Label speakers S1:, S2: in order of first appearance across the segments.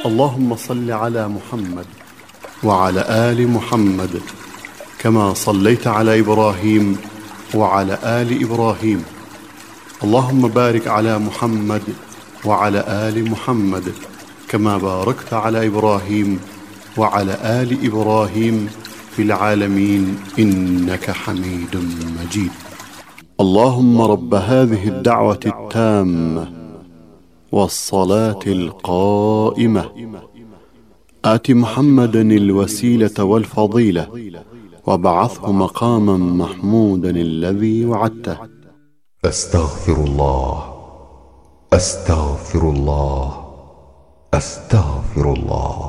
S1: اللهم صل على محمد وعلى آل محمد كما صليت على إبراهيم وعلى آل إبراهيم. اللهم بارك على محمد وعلى آل محمد كما باركت على إبراهيم وعلى آل إبراهيم في العالمين إنك حميد مجيد. اللهم رب هذه الدعوة التامة والصلاة القائمة آت محمدا الوسيلة والفضيلة وابعثه مقاما محمودا الذي وعدته.
S2: أستغفر الله أستغفر الله أستغفر الله.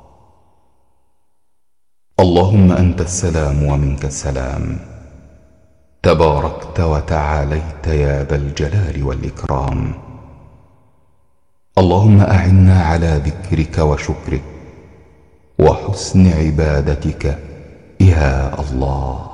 S2: اللهم أنت السلام ومنك السلام، تباركت وتعاليت يا ذا الجلال والإكرام. اللهم أعنا على ذكرك وشكرك وحسن عبادتك يا الله.